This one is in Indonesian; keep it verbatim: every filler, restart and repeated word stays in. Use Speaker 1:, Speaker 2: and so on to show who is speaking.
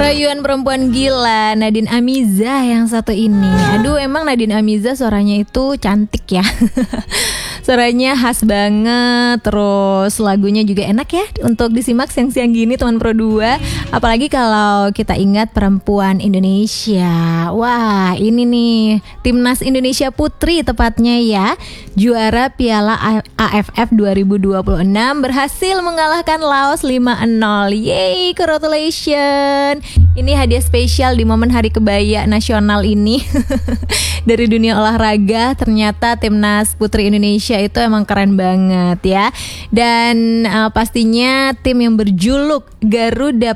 Speaker 1: Rayuan perempuan gila Nadine Amiza yang satu ini. Aduh, emang Nadine Amiza suaranya itu cantik ya. Suaranya khas banget. Terus lagunya juga enak ya untuk disimak siang-siang gini teman Pro dua. Apalagi kalau kita ingat perempuan Indonesia. Wah, ini nih Timnas Indonesia Putri tepatnya ya, juara Piala A F F dua ribu dua puluh enam, berhasil mengalahkan Laos lima nol. Yeay, congratulations. Ini hadiah spesial di momen Hari Kebaya Nasional ini. Dari dunia olahraga, ternyata Timnas Putri Indonesia itu emang keren banget ya. Dan uh, pastinya tim yang berjuluk Garuda